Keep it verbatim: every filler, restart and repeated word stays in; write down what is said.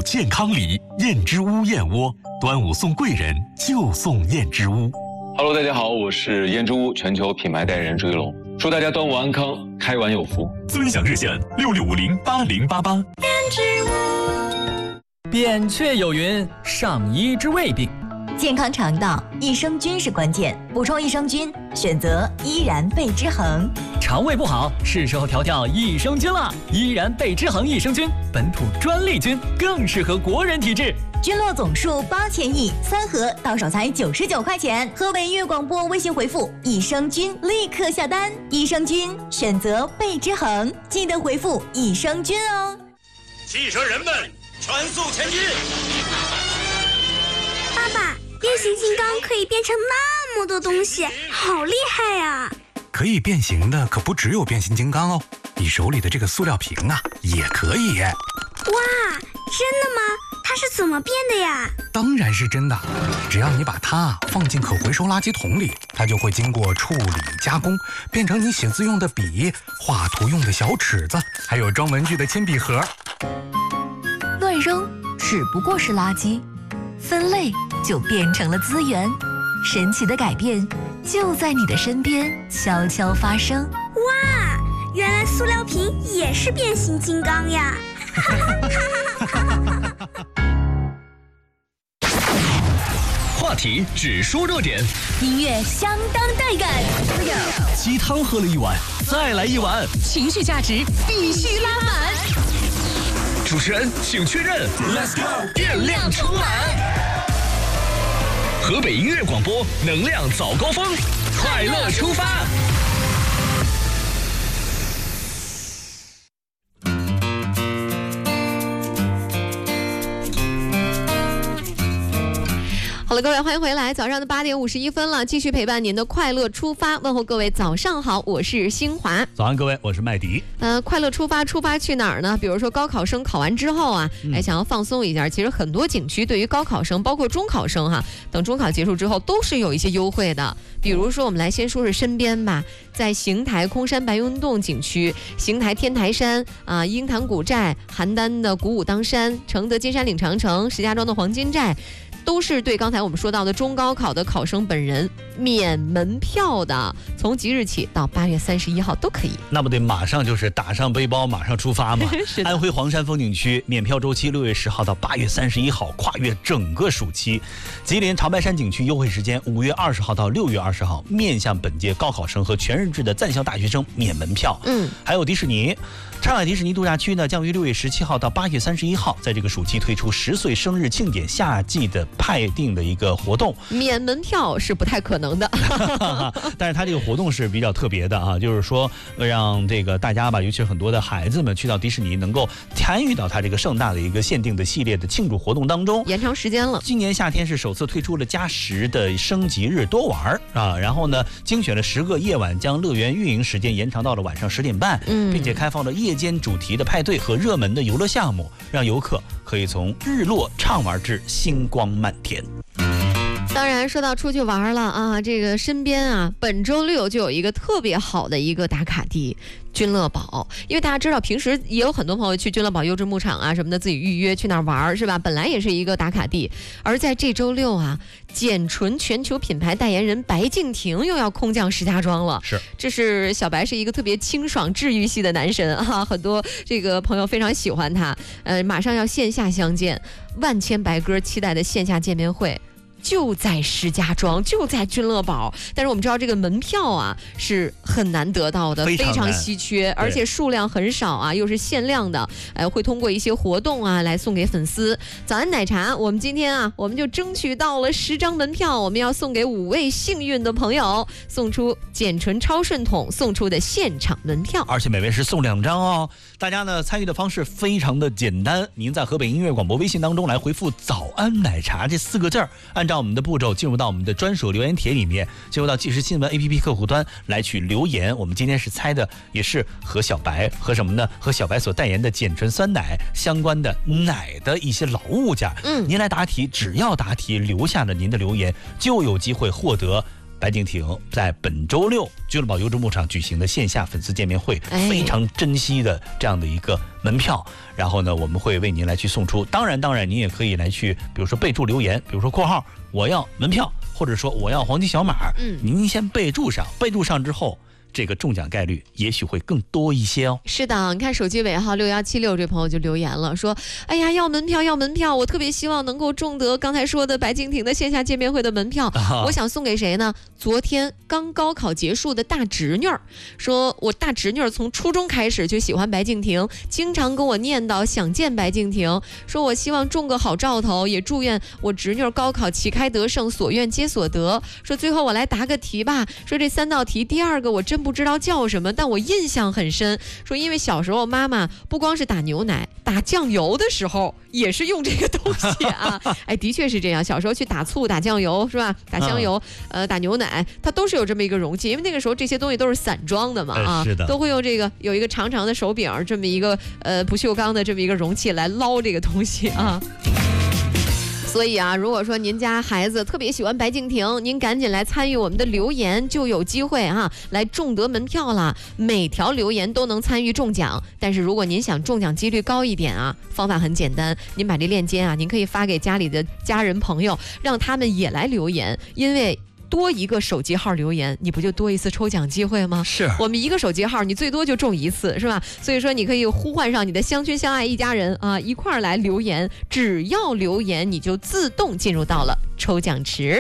健康礼，燕之屋燕窝，端午送贵人就送燕之屋。 Hello， 大家好，我是燕之屋全球品牌代言人朱一龙，祝大家端午安康，开碗有福。 尊享热线六六五零八零八八。 燕之屋。扁鹊有云：上医治未病。 健康肠道，益生菌是关键，补充益生菌，选择依然贝之恒。 肠胃不好，是时候调调益生菌了。依然贝之恒益生菌，本土专利菌，更适合国人体质。 菌落总数八千亿，三盒到手才九十九块钱。河北音乐广播微信回复益生菌，立刻下单。益生菌选择贝之恒，记得回复益生菌哦。 汽车人们，全速前进！ 爸爸，变形金刚可以变成那么多东西，好厉害呀！ 可以变形的可不只有变形金刚哦，你手里的这个塑料瓶啊，也可以。 哇，真的吗？它是怎么变的呀？ 当然是真的，只要你把它放进可回收垃圾桶里，它就会经过处理加工，变成你写字用的笔、画图用的小尺子，还有装文具的铅笔盒。 乱扔只不过是垃圾，分类就变成了资源。神奇的改变就在你的身边悄悄发生。 哇，原来塑料瓶也是变形金刚呀！ 话题只说热点， 音乐相当带感。 鸡汤喝了一碗，再来一碗， 情绪价值必须拉满。 主持人请确认 ，Let's go， 电量充满。河北音乐广播，能量早高峰，快乐出发。 好了，各位，欢迎回来。早上的八点五十一分了，继续陪伴您的快乐出发。问候各位，早上好，我是新华。 早安，各位，我是麦迪。 呃，快乐出发，出发去哪儿呢？比如说高考生考完之后啊，嗯、哎，想要放松一下，其实很多景区对于高考生，包括中考生哈，等中考结束之后，都是有一些优惠的。比如说，我们来先说说身边吧，在邢台空山白云洞景区、邢台天台山啊、鹰潭古寨、邯郸的鼓舞当山、承德金山岭长城、石家庄的黄金寨。都是对刚才我们说到的中高考的考生本人免门票的，从即日起到八月三十一号都可以。 那不得马上就是打上背包，马上出发嘛？安徽黄山风景区免票周期六月十号到八月三十一号，跨越整个暑期。吉林长白山景区优惠时间五月二十号到六月二十号，面向本届高考生和全日制的在校大学生免门票。嗯，还有迪士尼。上海迪士尼度假区呢，将于六月十七号到八月三十一号，在这个暑期推出十岁生日庆典夏季的派定的一个活动。 免门票是不太可能的， 但是它这个活动是比较特别的啊，就是说让这个大家吧，尤其是很多的孩子们去到迪士尼，能够参与到它这个盛大的一个限定的系列的庆祝活动当中。 延长时间了， 今年夏天是首次推出了加时的升级日多玩啊，然后呢，精选了十个夜晚，将乐园运营时间延长到了晚上十点半，嗯，并且开放了夜间主题的派对和热门的游乐项目，让游客可以从日落畅玩至星光满天。 当然说到出去玩了啊，这个身边啊，本周六就有一个特别好的一个打卡地，君乐宝。因为大家知道平时也有很多朋友去君乐宝优质牧场啊什么的自己预约去那儿玩是吧，本来也是一个打卡地。而在这周六啊，简纯全球品牌代言人白敬亭又要空降石家庄了。 是， 这是小白是一个特别清爽治愈系的男神啊，很多这个朋友非常喜欢他。呃，马上要线下相见，万千白鸽期待的线下见面会就在石家庄，就在君乐宝。但是我们知道这个门票啊是很难得到的，非常, 非常稀缺，而且数量很少啊，又是限量的。呃，会通过一些活动啊来送给粉丝。早安奶茶，我们今天啊，我们就争取到了十张门票，我们要送给五位幸运的朋友，送出简纯超顺统送出的现场门票， 而且每位是送两张哦。大家呢参与的方式非常的简单，您在河北音乐广播微信当中来回复早安奶茶这四个字儿，按照我们的步骤进入到我们的专属留言帖里面，进入到即时新闻 A P P 客户端来去留言。我们今天是猜的也是和小白和什么呢？和小白所代言的简纯酸奶相关的奶的一些老物件。嗯，您来答题，只要答题留下了您的留言，就有机会获得白敬亭在本周六俱乐部邮政牧场举行的线下粉丝见面会， 哎、 非常珍惜的这样的一个门票。然后呢，我们会为您来去送出。当然，当然，您也可以来去，比如说备注留言，比如说括号我要门票，或者说我要黄金小马。 嗯， 您先备注上，备注上之后，这个中奖概率也许会更多一些哦。 是的，你看手机尾号六幺七六这朋友就留言了，说：“哎呀，要门票，要门票！我特别希望能够中得刚才说的白敬亭的线下见面会的门票。啊、我想送给谁呢？昨天刚高考结束的大侄女儿，说我大侄女儿从初中开始就喜欢白敬亭，经常跟我念叨想见白敬亭，说我希望中个好兆头，也祝愿我侄女儿高考旗开得胜，所愿皆所得。说最后我来答个题吧，说这三道题，第二个我真不知道叫什么，但我印象很深。说因为小时候妈妈不光是打牛奶，打酱油的时候也是用这个东西啊。哎，的确是这样。小时候去打醋、打酱油是吧？打香油，呃，打牛奶，它都是有这么一个容器，因为那个时候这些东西都是散装的嘛啊， 呃、是的， 都会用这个有一个长长的手柄，这么一个呃不锈钢的这么一个容器来捞这个东西啊。所以啊，如果说您家孩子特别喜欢白敬亭，您赶紧来参与我们的留言，就有机会哈、啊、来中得门票了。每条留言都能参与中奖，但是如果您想中奖几率高一点啊，方法很简单，您把这链接啊，您可以发给家里的家人朋友，让他们也来留言，因为多一个手机号留言，你不就多一次抽奖机会吗？ 是我们一个手机号，你最多就中一次，是吧？所以说你可以呼唤上你的相亲相爱一家人啊，一块儿来留言，只要留言你就自动进入到了抽奖池。